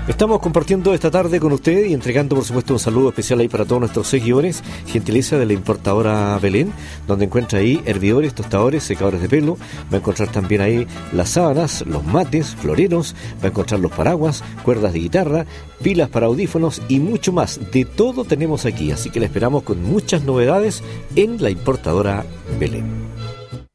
Estamos compartiendo esta tarde con usted y entregando, por supuesto, un saludo especial ahí para todos nuestros seguidores. Gentileza de la importadora Belén, donde encuentra ahí hervidores, tostadores, secadores de pelo. Va a encontrar también ahí las sábanas, los mates, floreros. Va a encontrar los paraguas, cuerdas de guitarra, pilas para audífonos y mucho más. De todo tenemos aquí, así que la esperamos con muchas novedades en la importadora Belén.